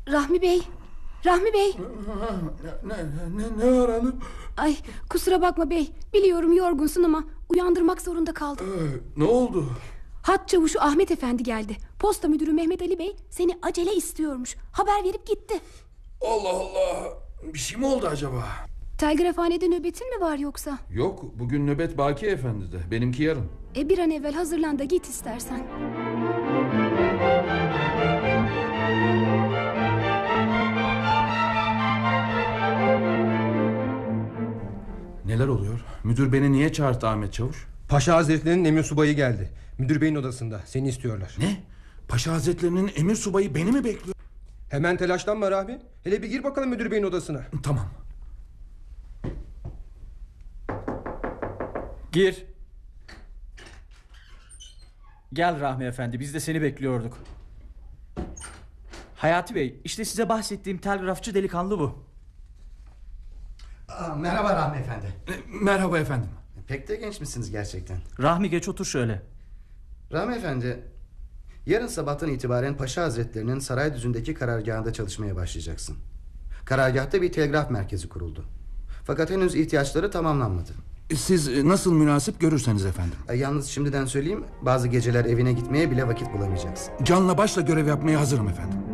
Rahmi Bey. Rahmi Bey. Ne var hanım? Ay kusura bakma bey. Biliyorum yorgunsun ama uyandırmak zorunda kaldım. Ne oldu? Hat çavuşu Ahmet Efendi geldi. Posta müdürü Mehmet Ali Bey seni acele istiyormuş. Haber verip gitti. Allah Allah. Bir şey mi oldu acaba? Telgrafhanede nöbetin mi var yoksa? Yok, bugün nöbet Baki Efendi'de. Benimki yarın. Bir an evvel hazırlan da git istersen. Neler oluyor? Müdür beni niye çağırdı Ahmet Çavuş? Paşa Hazretlerinin emir subayı geldi. Müdür beyin odasında. Seni istiyorlar. Ne? Paşa Hazretlerinin emir subayı beni mi bekliyor? Hemen telaşlanma Rahmi. Hele bir gir bakalım müdür beyin odasına. Tamam. Gir. Gel Rahmi Efendi, biz de seni bekliyorduk. Hayati Bey, işte size bahsettiğim telgrafçı delikanlı bu. Merhaba Rahmi Efendi. Merhaba efendim. Pek de genç misiniz gerçekten? Rahmi geç otur şöyle. Rahmi Efendi, yarın sabahtan itibaren Paşa Hazretlerinin Saraydüzü'ndeki karargahında çalışmaya başlayacaksın. Karargahta bir telgraf merkezi kuruldu. Fakat henüz ihtiyaçları tamamlanmadı. Siz nasıl münasip görürseniz efendim. Yalnız şimdiden söyleyeyim, bazı geceler evine gitmeye bile vakit bulamayacaksın. Canla başla görev yapmaya hazırım efendim.